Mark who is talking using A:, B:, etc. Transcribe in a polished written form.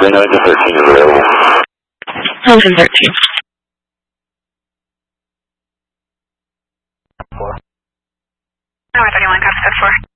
A: Green Engine 13 available.
B: Engine 13.
C: North 31, copy 4.